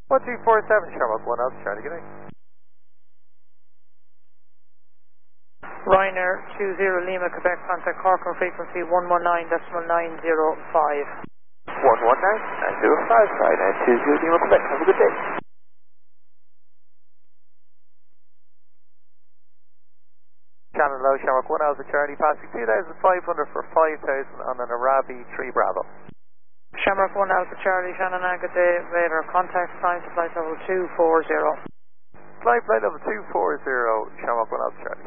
1247, Shamrock 1 Alpha Charlie, good day. Ryanair 20 Lima, Quebec, contact Cork on frequency 119.905. 119.905, Ryanair 20 Lima, Quebec, have a good day. Shannon Low, Shamrock 1 Alpha Charlie, passing 2,500 for 5,000 on an Arabi 3 Bravo. Shamrock 1 Alpha Charlie, Shannon Agate, radar contact, sign to flight level 240. Flight level 240, Shamrock 1 Alpha Charlie.